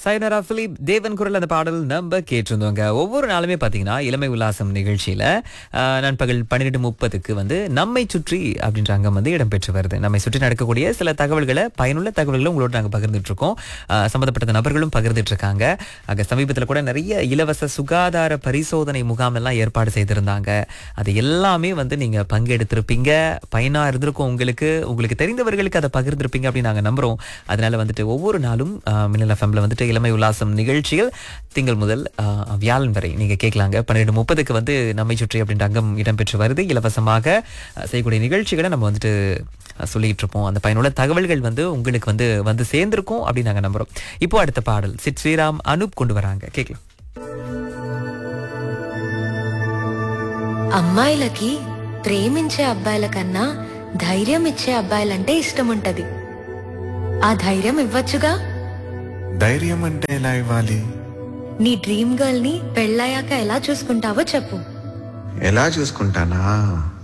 சைனரா Philip தேவன் குரல் அந்த பாடல் நம்ம கேட்டிருந்தோங்க. ஒவ்வொரு நாளுமே பாத்தீங்கன்னா இளமை உல்லாசம் நிகழ்ச்சியில நண்பகல் 12:30க்கு வந்து நம்மை சுற்றி அப்படின்ற அங்கம் வந்து இடம்பெற்று வருது. நம்மை சுற்றி நடக்கக்கூடிய சில தகவல்களை, பயனுள்ள தகவல்களை உங்களோட நாங்க பகிர்ந்துட்டு இருக்கோம். சம்பந்தப்பட்ட நபர்களும் பகிர்ந்துட்டு இருக்காங்க. சமீபத்தில் கூட நிறைய இலவச சுகாதார பரிசோதனை முகாம் எல்லாம் ஏற்பாடு செய்திருந்தாங்க. அது எல்லாமே வந்து நீங்க பங்கெடுத்திருப்பீங்க, பயனா இருந்திருக்கும். உங்களுக்கு தெரிந்தவர்களுக்கு அதை பகிர்ந்திருப்பீங்க அப்படின்னு நாங்க நம்புறோம். அதனால வந்துட்டு ஒவ்வொரு நாளும் மின்னல் எஃப்எம்ல வந்துட்டு இளமை உல்லாசம் நிகழ்ச்சியில் திங்கள் முதல் வியாழன் வரை நீங்க கேட்கலாங்க. 12:30க்கு வந்து நம்மை சுற்றி அப்படின்ற அங்கம் இடம்பெற்று வருது. இலவசமாக செய்யக்கூடிய நிகழ்ச்சிகளை நம்ம வந்துட்டு சொல்லிட்டு இருப்போம். அந்த பயனுள்ள தகவல்கள் வந்து உங்களுக்கு வந்து சேர்ந்திருக்கும் அப்படின்னு நாங்க நம்புறோம். இப்போ அடுத்த பாடல் சித் ஸ்ரீராம் அனூப் கொண்டு வராங்க, கேட்கலாம். అమ్మాయిలకి ప్రేమించే అబ్బాయిల కన్నా ధైర్యం ఇచ్చే అబ్బాయిలంటే ఇష్టం ఉంటది. ఆ ధైర్యం ఇవ్వచ్చుగా. ధైర్యం అంటే ఎలా ఇవ్వాలి? నీ డ్రీమ్ గర్ల్ ని పెళ్ళయ్యాక ఎలా చూసుకుంటావో చెప్పు. ఎలా చూసుకుంటానా?